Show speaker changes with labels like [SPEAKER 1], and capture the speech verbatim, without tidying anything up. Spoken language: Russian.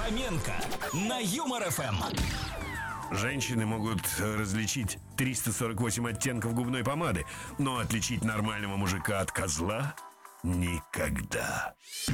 [SPEAKER 1] Фоменко на Юмор ФМ.
[SPEAKER 2] Женщины могут различить триста сорок восемь оттенков губной помады, но отличить нормального мужика от козла никогда.